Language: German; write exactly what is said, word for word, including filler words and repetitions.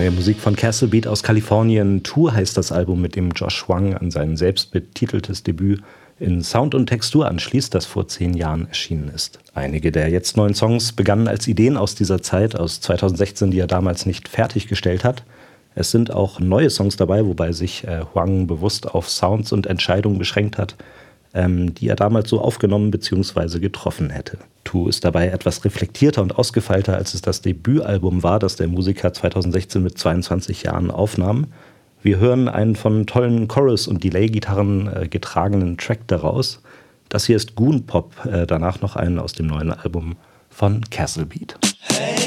Neue Musik von Castle Beat aus Kalifornien. Tour heißt das Album, mit dem Josh Wang an sein selbstbetiteltes Debüt in Sound und Textur anschließt, das vor zehn Jahren erschienen ist. Einige der jetzt neuen Songs begannen als Ideen aus dieser Zeit, aus zweitausendsechzehn, die er damals nicht fertiggestellt hat. Es sind auch neue Songs dabei, wobei sich äh, Wang bewusst auf Sounds und Entscheidungen beschränkt hat, ähm, die er damals so aufgenommen bzw. getroffen hätte. Tu ist dabei etwas reflektierter und ausgefeilter, als es das Debütalbum war, das der Musiker zweitausendsechzehn mit zweiundzwanzig Jahren aufnahm. Wir hören einen von tollen Chorus- und Delay-Gitarren äh, getragenen Track daraus. Das hier ist Goon Pop, äh, danach noch einen aus dem neuen Album von Castle Beat.